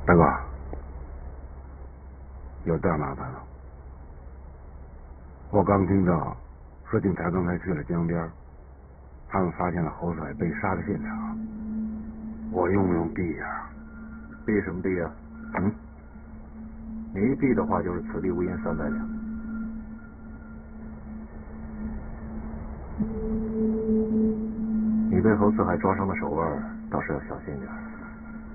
大哥，有点麻烦了。我刚听到说警察刚才去了江边，他们发现了侯帅被杀的现场。我用不用避呀？ 避什么避呀？你一避的话，就是此地无银300两。你被侯四海抓伤的手腕，倒是要小心点。